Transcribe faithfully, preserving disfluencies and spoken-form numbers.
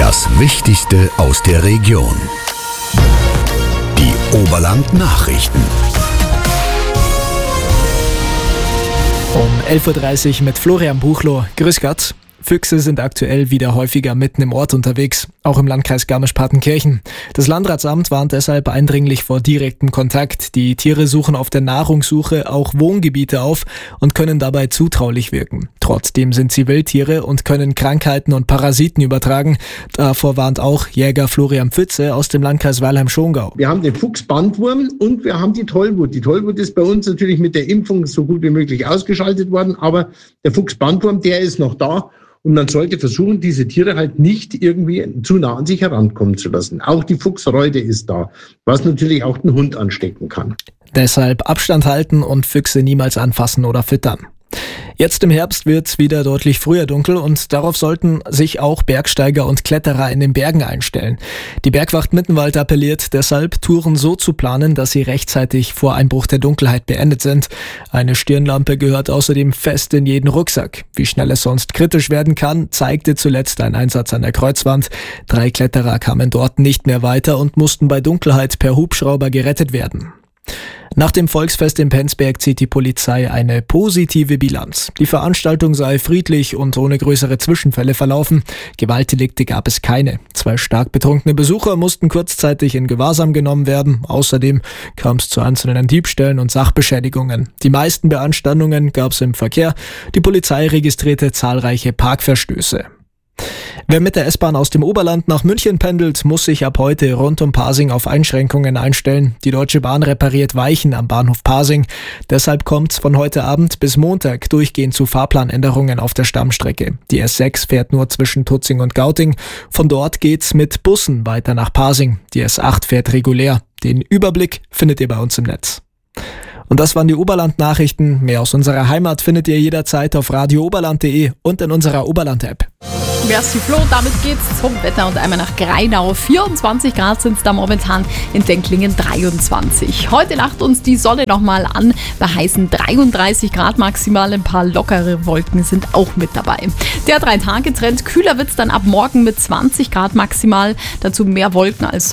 Das Wichtigste aus der Region. Die Oberland-Nachrichten. Um elf Uhr dreißig mit Florian Buchloh. Grüß Gott. Füchse sind aktuell wieder häufiger mitten im Ort unterwegs, auch im Landkreis Garmisch-Partenkirchen. Das Landratsamt warnt deshalb eindringlich vor direktem Kontakt. Die Tiere suchen auf der Nahrungssuche auch Wohngebiete auf und können dabei zutraulich wirken. Trotzdem sind sie Wildtiere und können Krankheiten und Parasiten übertragen. Davor warnt auch Jäger Florian Pfütze aus dem Landkreis Weilheim-Schongau. Wir haben den Fuchsbandwurm und wir haben die Tollwut. Die Tollwut ist bei uns natürlich mit der Impfung so gut wie möglich ausgeschaltet worden, aber der Fuchsbandwurm, der ist noch da. Und man sollte versuchen, diese Tiere halt nicht irgendwie zu nah an sich herankommen zu lassen. Auch die Fuchsreude ist da, was natürlich auch den Hund anstecken kann. Deshalb Abstand halten und Füchse niemals anfassen oder füttern. Jetzt im Herbst wird es wieder deutlich früher dunkel und darauf sollten sich auch Bergsteiger und Kletterer in den Bergen einstellen. Die Bergwacht Mittenwald appelliert deshalb, Touren so zu planen, dass sie rechtzeitig vor Einbruch der Dunkelheit beendet sind. Eine Stirnlampe gehört außerdem fest in jeden Rucksack. Wie schnell es sonst kritisch werden kann, zeigte zuletzt ein Einsatz an der Kreuzwand. Drei Kletterer kamen dort nicht mehr weiter und mussten bei Dunkelheit per Hubschrauber gerettet werden. Nach dem Volksfest in Penzberg zieht die Polizei eine positive Bilanz. Die Veranstaltung sei friedlich und ohne größere Zwischenfälle verlaufen. Gewaltdelikte gab es keine. Zwei stark betrunkene Besucher mussten kurzzeitig in Gewahrsam genommen werden. Außerdem kam es zu einzelnen Diebstählen und Sachbeschädigungen. Die meisten Beanstandungen gab es im Verkehr. Die Polizei registrierte zahlreiche Parkverstöße. Wer mit der S-Bahn aus dem Oberland nach München pendelt, muss sich ab heute rund um Pasing auf Einschränkungen einstellen. Die Deutsche Bahn repariert Weichen am Bahnhof Pasing. Deshalb kommt es von heute Abend bis Montag durchgehend zu Fahrplanänderungen auf der Stammstrecke. Die S sechs fährt nur zwischen Tutzing und Gauting. Von dort geht's mit Bussen weiter nach Pasing. Die S acht fährt regulär. Den Überblick findet ihr bei uns im Netz. Und das waren die Oberland-Nachrichten. Mehr aus unserer Heimat findet ihr jederzeit auf radio oberland punkt de und in unserer Oberland-App. Merci Flo, damit geht's zum Wetter und einmal nach Greinau. vierundzwanzig Grad sind es da momentan, in Denklingen dreiundzwanzig. Heute lacht uns die Sonne nochmal an, bei heißen dreiunddreißig Grad maximal. Ein paar lockere Wolken sind auch mit dabei. Der Drei-Tage-Trend, kühler wird's dann ab morgen mit zwanzig Grad maximal. Dazu mehr Wolken als